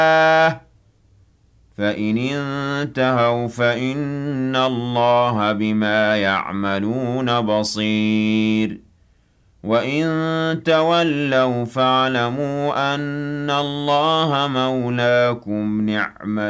فإن انتهوا فإن الله بما يعملون بصير وإن تولوا فاعلموا أن الله مولاكم نعم